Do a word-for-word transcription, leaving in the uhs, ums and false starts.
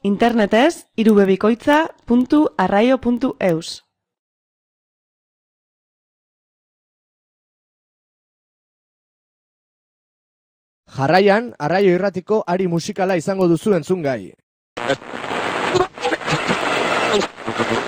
Internetez irubebikoitza puntu arraio puntu eus. Jarraian, Arraio Irratiko ari musikala izango duzu entzungai.